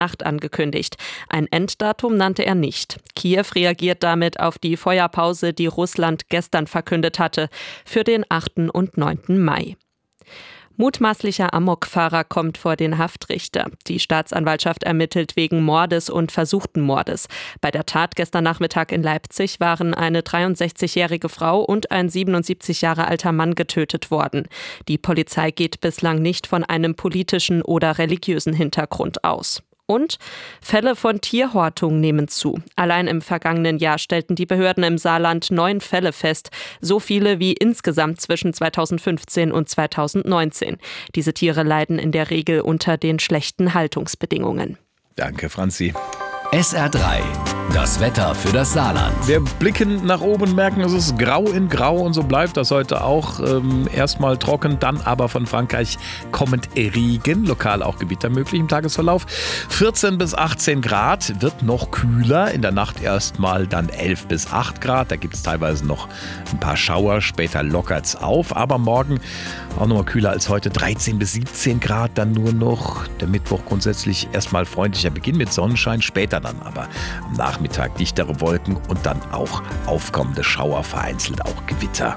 Nacht angekündigt. Ein Enddatum nannte er nicht. Kiew reagiert damit auf die Feuerpause, die Russland gestern verkündet hatte, für den 8. und 9. Mai. Mutmaßlicher Amokfahrer kommt vor den Haftrichter. Die Staatsanwaltschaft ermittelt wegen Mordes und versuchten Mordes. Bei der Tat gestern Nachmittag in Leipzig waren eine 63-jährige Frau und ein 77 Jahre alter Mann getötet worden. Die Polizei geht bislang nicht von einem politischen oder religiösen Hintergrund aus. Und Fälle von Tierhortung nehmen zu. Allein im vergangenen Jahr stellten die Behörden im Saarland 9 Fälle fest. So viele wie insgesamt zwischen 2015 und 2019. Diese Tiere leiden in der Regel unter den schlechten Haltungsbedingungen. Danke, Franzi. SR3, das Wetter für das Saarland. Wir blicken nach oben und merken, es ist grau in grau und so bleibt das heute auch. Erstmal trocken, dann aber von Frankreich kommend Regen, lokal auch Gewitter möglich im Tagesverlauf. 14 bis 18 Grad, wird noch kühler, in der Nacht erstmal dann 11 bis 8 Grad. Da gibt es teilweise noch ein paar Schauer, später lockert es auf. Aber morgen auch nochmal kühler als heute, 13 bis 17 Grad, dann nur noch. Der Mittwoch grundsätzlich erstmal freundlicher Beginn mit Sonnenschein, später dann aber am Nachmittag dichtere Wolken und dann auch aufkommende Schauer, vereinzelt auch Gewitter.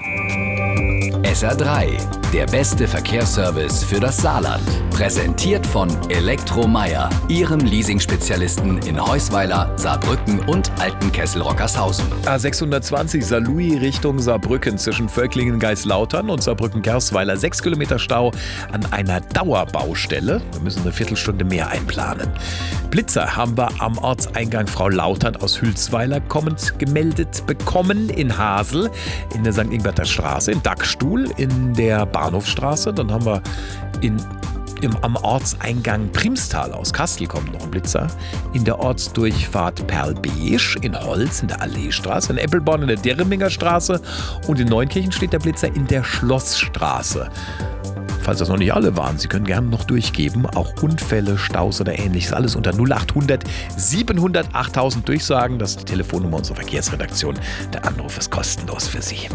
SR3, der beste Verkehrsservice für das Saarland. Präsentiert von Elektromeyer, Ihrem Leasing-Spezialisten in Heusweiler, Saarbrücken und Altenkessel-Rockershausen. A620 Saarlouis Richtung Saarbrücken zwischen Völklingen-Geislautern und Saarbrücken-Gersweiler. 6 Kilometer Stau an einer Dauerbaustelle. Wir müssen eine Viertelstunde mehr einplanen. Blitzer haben wir am Ortseingang Frau Lautern aus Hülsweiler kommend gemeldet bekommen in Hasel, in der St. Ingberter Straße, in Dackstuhl, in der Bahnhofstraße. Dann haben wir am Ortseingang Primstal aus Kastel kommt noch ein Blitzer. In der Ortsdurchfahrt Perlbeesch, in Holz, in der Alleestraße, in Eppelborn, in der Derreminger Straße und in Neunkirchen steht der Blitzer in der Schlossstraße. Falls das noch nicht alle waren, Sie können gerne noch durchgeben. Auch Unfälle, Staus oder ähnliches. Alles unter 0800 700 8000 durchsagen. Das ist die Telefonnummer unserer Verkehrsredaktion. Der Anruf ist kostenlos für Sie.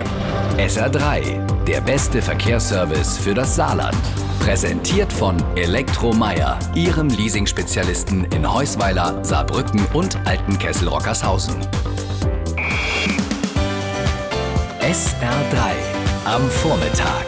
SR3, der beste Verkehrsservice für das Saarland. Präsentiert von Elektromeyer, Ihrem Leasing-Spezialisten in Heusweiler, Saarbrücken und Altenkessel-Rockershausen. SR3 am Vormittag.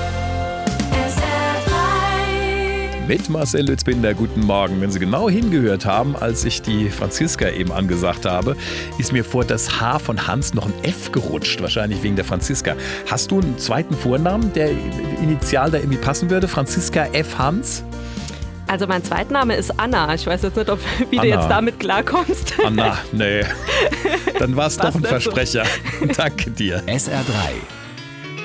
Mit Marcel Lützbinder, guten Morgen. Wenn Sie genau hingehört haben, als ich die Franziska eben angesagt habe, ist mir vor das H von Hans noch ein F gerutscht, wahrscheinlich wegen der Franziska. Hast du einen zweiten Vornamen, der initial da irgendwie passen würde? Franziska F. Hans? Also mein Zweitname ist Anna. Ich weiß jetzt nicht, wie du jetzt damit klarkommst. Anna, nee. Dann war es doch ein Versprecher. Danke dir. SR3